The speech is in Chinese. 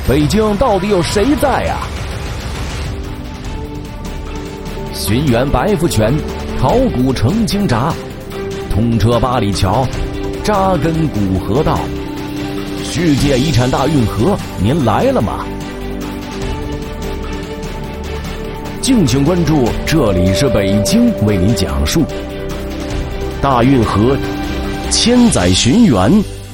北京到底有谁在呀？寻源白福泉，考古成京闸，通车八里桥，扎根古河道。世界遗产大运河，您来了吗？敬请关注，这里是北京为您讲述大运河千载寻源，